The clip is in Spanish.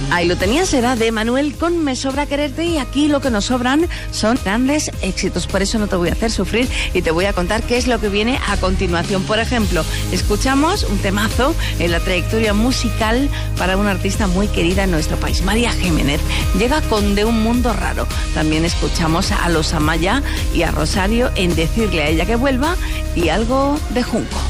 Ahí lo tenías, era de Manuel con Me sobra quererte, y aquí lo que nos sobran son grandes éxitos. Por eso no te voy a hacer sufrir y te voy a contar qué es lo que viene a continuación. Por ejemplo, escuchamos un temazo en la trayectoria musical para una artista muy querida en nuestro país, María Jiménez. Llega con De un mundo raro. También escuchamos a los Amaya y a Rosario en Decirle a ella que vuelva, y algo de Junco.